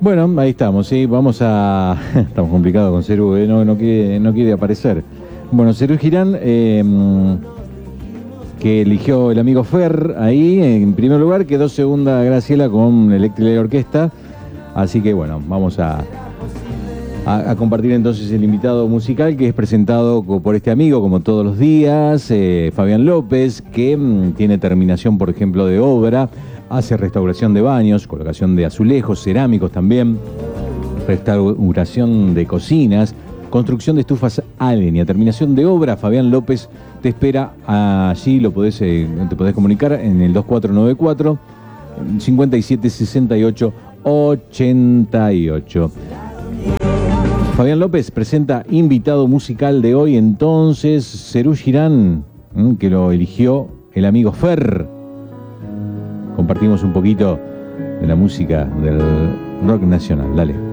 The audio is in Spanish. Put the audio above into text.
Bueno, ahí estamos, sí, vamos a... Estamos complicados con Cerú, no quiere aparecer. Bueno, Cerú Girán, que eligió el amigo Fer ahí en primer lugar, quedó segunda Graciela con Electric Light Orquesta. Así que bueno, vamos a compartir entonces el invitado musical, que es presentado por este amigo como todos los días, Fabián López, que tiene terminación, por ejemplo, de obra, hace restauración de baños, colocación de azulejos, cerámicos también, restauración de cocinas, construcción de estufas a leña, terminación de obra. Fabián López te espera allí, te podés comunicar en el 2494 5768 88. Fabián López presenta invitado musical de hoy, entonces, Cerú Girán, que lo eligió el amigo Fer. Compartimos un poquito de la música del rock nacional, dale.